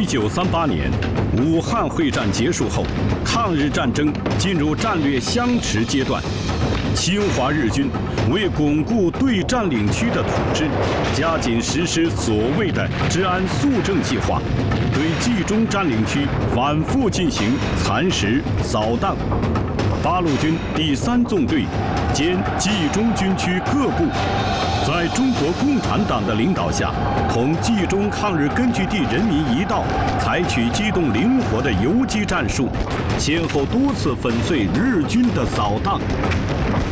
1938年，武汉会战结束后，抗日战争进入战略相持阶段。侵华日军为巩固对占领区的统治，加紧实施所谓的治安肃正计划，对冀中占领区反复进行蚕食、扫荡。八路军第3纵队兼冀中军区各部，在中国共产党的领导下，同冀中抗日根据地人民一道，采取机动灵活的游击战术，先后多次粉碎日军的扫荡。